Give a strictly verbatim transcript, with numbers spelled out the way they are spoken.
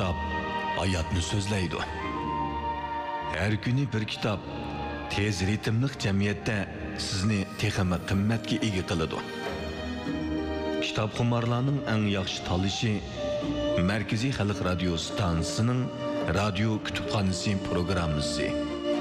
kitap hayatını sözleydi. Her günü bir kitap tez ritmlik cemiyette sizni texmi qimmatga ega qiladi. Kitap xumarlarning eng yaxshi tanlashi Merkezi Xalq Radio Stansiyasining Radio Kutubxonasi programmasi.